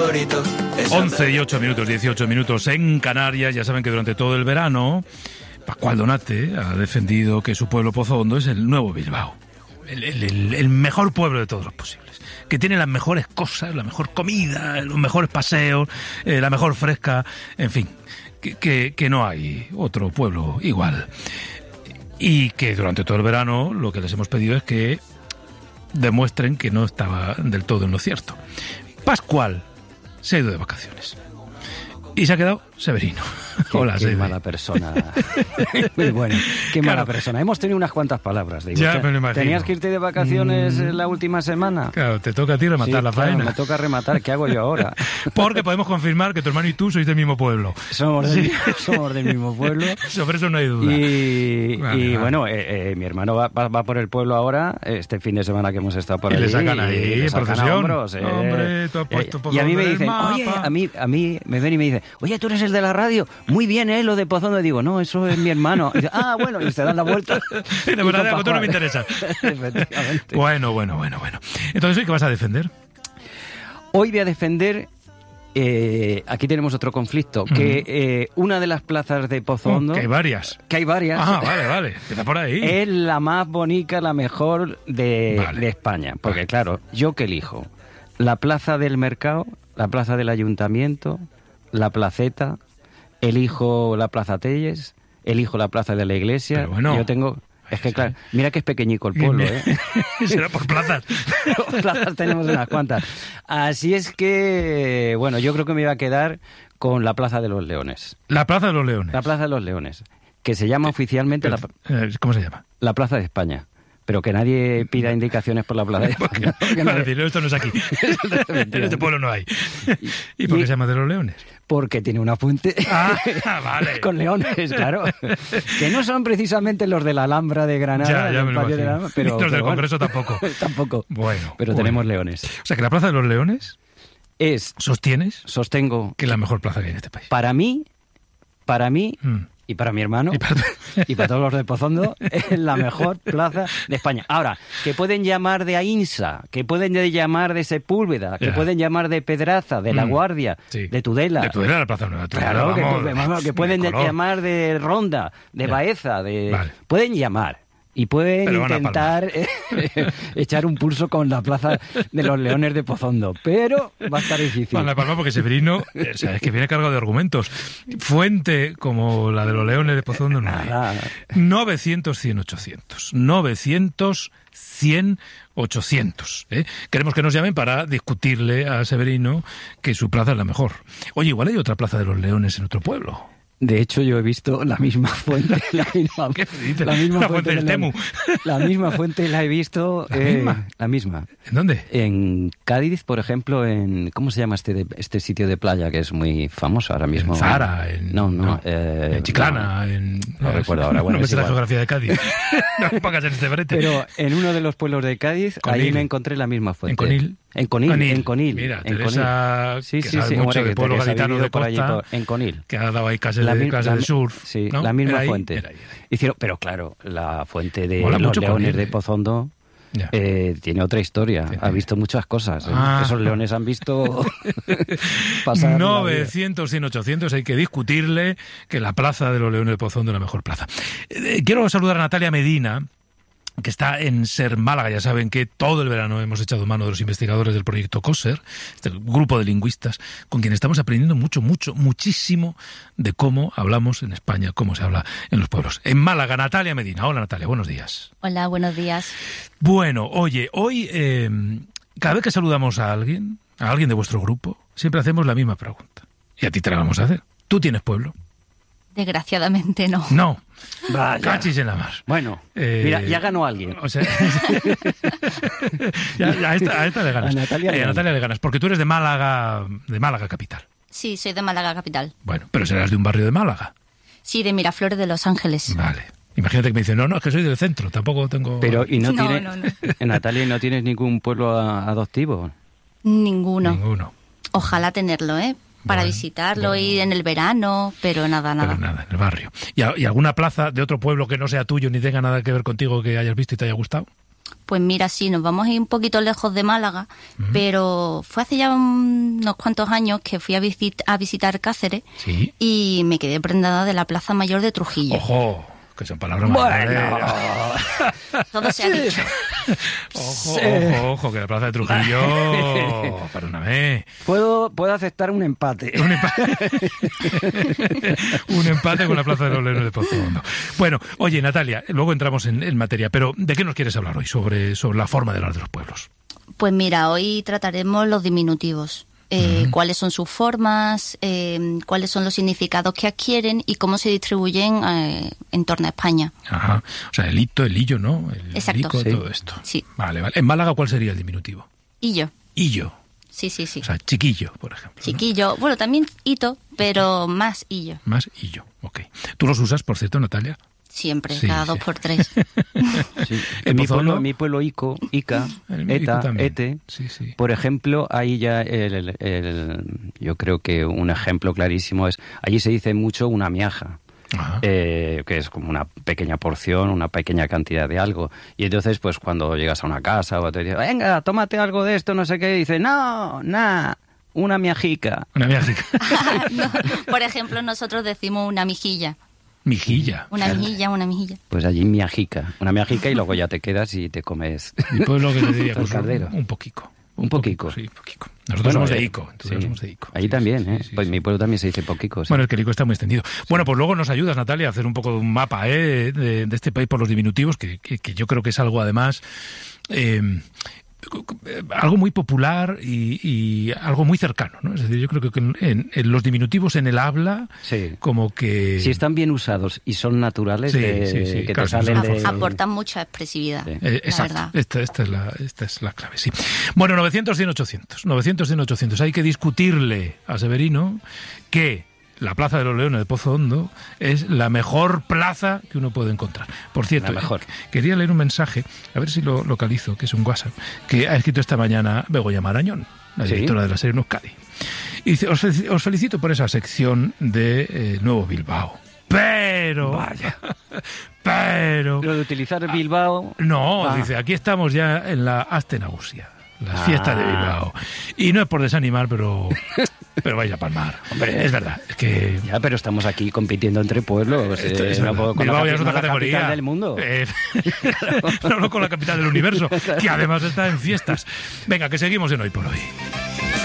favorito. 11 y 8 minutos, 18 minutos en Canarias. Ya saben que durante todo el verano Pascual Donate ha defendido que su pueblo Pozo Hondo es el nuevo Bilbao. El mejor pueblo de todos los posibles. Que tiene las mejores cosas, la mejor comida, los mejores paseos, la mejor fresca, en fin, que no hay otro pueblo igual. Y que durante todo el verano lo que les hemos pedido es que demuestren que no estaba del todo en lo cierto. Pascual se ha ido de vacaciones y se ha quedado Severino. Hola, qué mala persona. Muy bueno, qué mala persona. Hemos tenido unas cuantas palabras. Digo, ya me lo imagino. ¿Tenías que irte de vacaciones la última semana? Claro, te toca a ti rematar la faena. Me toca rematar. ¿Qué hago yo ahora? Porque podemos confirmar que tu hermano y tú sois del mismo pueblo. Somos del mismo pueblo. Sobre eso no hay duda. Y bueno, mi hermano va por el pueblo ahora, este fin de semana que hemos estado por allí. Y le sacan ahí, procesión. Hombros, Hombre, tú has puesto y a mí me dicen, oye, a mí me ven y me dicen, oye, tú eres el de la radio. Muy bien, lo de Pozondo. Digo, no, eso es mi hermano. Y dice, bueno, y se dan la vuelta. De verdad, tú no me interesas. Efectivamente. Bueno. Entonces, ¿hoy qué vas a defender? Hoy voy a defender... aquí tenemos otro conflicto, que una de las plazas de Pozo Hondo... Que hay varias. Ah, vale. Empieza por ahí. Es la más bonita, la mejor de España. Porque claro, ¿yo qué elijo? La plaza del mercado, la plaza del ayuntamiento, la placeta, elijo la plaza Telles, elijo la plaza de la iglesia. Pero bueno, yo tengo... Es que claro, mira que es pequeñico el pueblo, Será por plazas. Plazas tenemos unas cuantas. Así es que, bueno, yo creo que me iba a quedar con la Plaza de los Leones. La Plaza de los Leones. La Plaza de los Leones, que se llama oficialmente ¿cómo se llama? La Plaza de España. Pero que nadie pida indicaciones por la Plaza de España. Esto no es aquí. En este pueblo no hay. ¿Y por qué se llama de los Leones? Porque tiene una fuente vale. con leones, claro. Que no son precisamente los de la Alhambra de Granada. Ya me lo imagino. de la Alhambra, pero, los del Congreso tampoco. Tampoco. Bueno. Pero tenemos leones. O sea, que la Plaza de los Leones sostengo que es la mejor plaza que hay en este país. Para mí y para mi hermano y para todos los de Pozondo es la mejor plaza de España. Ahora, que pueden llamar de Ainsa, que pueden llamar de Sepúlveda, que pueden llamar de Pedraza, de La Guardia, de Tudela. De Tudela, la Plaza Nueva. Claro, que pueden llamar de Ronda, de Baeza, pueden llamar. Y pueden intentar echar un pulso con la Plaza de los Leones de Pozondo. Pero va a estar difícil. Van a palma porque Severino, es que viene cargado de argumentos. Fuente como la de los Leones de Pozondo no hay. 900-100-800. 900-100-800. Queremos que nos llamen para discutirle a Severino que su plaza es la mejor. Oye, igual hay otra Plaza de los Leones en otro pueblo. De hecho, yo he visto la misma fuente. ¿Qué dices? La fuente del Temu. La misma fuente la he visto. ¿La misma? ¿En dónde? En Cádiz, por ejemplo, ¿cómo se llama este sitio de playa que es muy famoso ahora mismo? En Zara, en Chiclana, no recuerdo ahora. Bueno, no me sé la geografía de Cádiz. No me pongas en este brete. Pero en uno de los pueblos de Cádiz, ahí me encontré la misma fuente. ¿En Conil? En Conil. Mira, Teresa, sí, mucho del pueblo gaditano de Costa, en Conil. Que ha dado ahí clases de surf. Sí, ¿no? la misma fuente. Era ahí. Pero claro, la fuente de Mola los mucho Leones Conil, de Pozondo tiene otra historia. Ha visto muchas cosas. Esos leones han visto pasar 900-100-800. Hay que discutirle que la Plaza de los Leones de Pozondo es la mejor plaza. Quiero saludar a Natalia Medina, que está en Ser Málaga. Ya saben que todo el verano hemos echado mano de los investigadores del proyecto COSER, este grupo de lingüistas, con quien estamos aprendiendo muchísimo de cómo hablamos en España, cómo se habla en los pueblos. En Málaga, Natalia Medina. Hola, Natalia, buenos días. Hola, buenos días. Bueno, oye, hoy, cada vez que saludamos a alguien de vuestro grupo, siempre hacemos la misma pregunta. Y a ti te la vamos a hacer. ¿Tú tienes pueblo? Desgraciadamente no. No. Vaya. Cachis en la mar. Bueno, mira, ya ganó alguien. O sea, a esta le ganas. A Natalia le ganas, porque tú eres de Málaga capital. Sí, soy de Málaga capital. Bueno, pero serás de un barrio de Málaga. Sí, de Miraflores de Los Ángeles. Vale. Imagínate que me dicen, no, es que soy del centro, tampoco tengo... Pero, ¿y no. Natalia, ¿no tienes ningún pueblo adoptivo? Ninguno. Ojalá tenerlo, para visitarlo, ir en el verano, pero nada. Pero nada, en el barrio. ¿Y alguna plaza de otro pueblo que no sea tuyo ni tenga nada que ver contigo que hayas visto y te haya gustado? Pues mira, sí, nos vamos a ir un poquito lejos de Málaga, pero fue hace ya unos cuantos años que fui a visitar Cáceres y me quedé prendada de la Plaza Mayor de Trujillo. ¡Ojo! Que son palabras bueno. Todo se ha dicho. Ojo, que la Plaza de Trujillo... Perdóname. Puedo aceptar un empate. Un empate con la Plaza de los Leones de Pozondo. Bueno, oye, Natalia, luego entramos en materia, pero ¿de qué nos quieres hablar hoy sobre la forma de hablar de los pueblos? Pues mira, hoy trataremos los diminutivos. Cuáles son sus formas, cuáles son los significados que adquieren y cómo se distribuyen en torno a España. Ajá. O sea, el hito, el hillo, ¿no? El exacto. lico, todo esto. Sí. Vale. En Málaga, ¿cuál sería el diminutivo? Hillo. Hillo. Sí. O sea, chiquillo, por ejemplo. Chiquillo. ¿No? Bueno, también hito, pero más hillo. Más hillo, ok. ¿Tú los usas, por cierto, Natalia? Siempre, cada 2 por 3. Sí. En mi pueblo Ica, ETA, ETE, por ejemplo, ahí ya yo creo que un ejemplo clarísimo es, allí se dice mucho una miaja. Que es como una pequeña porción, una pequeña cantidad de algo. Y entonces, pues cuando llegas a una casa o te dicen, venga, tómate algo de esto, no sé qué, y dice, no, una miajica. Una miajica. No, por ejemplo, nosotros decimos una mijilla. Mijilla. Una mijilla. Pues allí miajica. Una miajica y luego ya te quedas y te comes. Mi pueblo que te diría, pues, caldero. Un poquito. Un poquito. Sí, poquito. Nosotros somos de Ico. Somos de Ico. Ahí también, ¿eh? Pues mi pueblo también se dice poquito. Bueno, el que el Ico está muy extendido. Bueno, pues luego nos ayudas, Natalia, a hacer un poco de un mapa de este país por los diminutivos, que yo creo que es algo, además... algo muy popular y algo muy cercano, ¿no? Es decir, yo creo que en los diminutivos en el habla, como que... Si están bien usados y son naturales, que claro, te salen aportan mucha expresividad, exacto. Esta es la clave, sí. Bueno, 900, 100, 800. 900, 100, 800. Hay que discutirle a Severino que la Plaza de los Leones de Pozondo es la mejor plaza que uno puede encontrar. Por cierto, quería leer un mensaje, a ver si lo localizo, que es un WhatsApp, que ha escrito esta mañana Begoña Marañón, la directora de la serie Euskadi. Y dice, os felicito por esa sección de Nuevo Bilbao. Pero... Vaya. Pero... Lo de utilizar Bilbao... No, dice, aquí estamos ya en la Aste Nagusia, las fiestas de Bilbao. Y no es por desanimar, pero vais a palmar. Hombre, es verdad, es que... Ya, pero estamos aquí compitiendo entre pueblos. Bilbao ya es otra categoría. Capital del mundo. No con la capital del universo, que además está en fiestas. Venga, que seguimos en Hoy por Hoy.